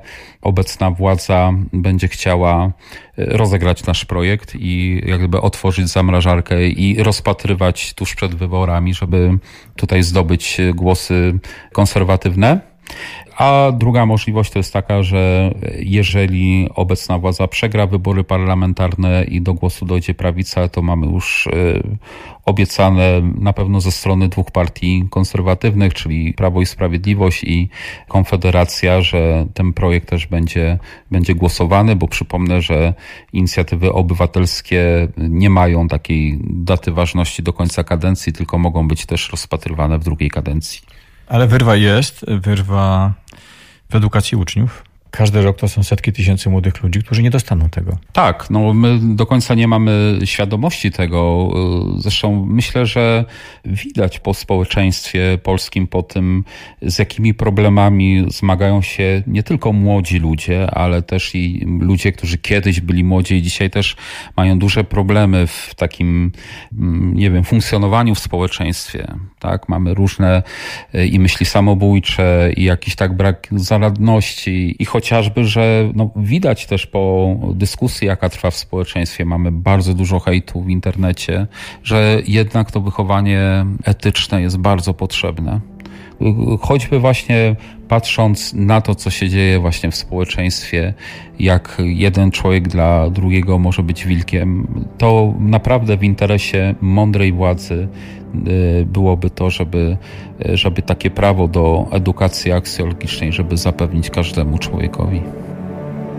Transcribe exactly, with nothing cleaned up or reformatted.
obecna władza będzie chciała rozegrać nasz projekt i jak gdyby otworzyć zamrażarkę i rozpatrywać tuż przed wyborami, żeby tutaj zdobyć głosy konserwatywne. A druga możliwość to jest taka, że jeżeli obecna władza przegra wybory parlamentarne i do głosu dojdzie prawica, to mamy już obiecane na pewno ze strony dwóch partii konserwatywnych, czyli Prawo i Sprawiedliwość i Konfederacja, że ten projekt też będzie, będzie głosowany, bo przypomnę, że inicjatywy obywatelskie nie mają takiej daty ważności do końca kadencji, tylko mogą być też rozpatrywane w drugiej kadencji. Ale wyrwa jest, wyrwa w edukacji uczniów. Każdy rok to są setki tysięcy młodych ludzi, którzy nie dostaną tego. Tak, no my do końca nie mamy świadomości tego. Zresztą myślę, że widać po społeczeństwie polskim, po tym, z jakimi problemami zmagają się nie tylko młodzi ludzie, ale też i ludzie, którzy kiedyś byli młodzi i dzisiaj też mają duże problemy w takim, nie wiem, funkcjonowaniu w społeczeństwie. Tak, mamy różne i myśli samobójcze, i jakiś tak brak zaradności, i chociażby, że no, widać też po dyskusji, jaka trwa w społeczeństwie, mamy bardzo dużo hejtu w internecie, że jednak to wychowanie etyczne jest bardzo potrzebne. Choćby właśnie patrząc na to, co się dzieje właśnie w społeczeństwie, jak jeden człowiek dla drugiego może być wilkiem, to naprawdę w interesie mądrej władzy byłoby to, żeby, żeby takie prawo do edukacji aksjologicznej, żeby zapewnić każdemu człowiekowi.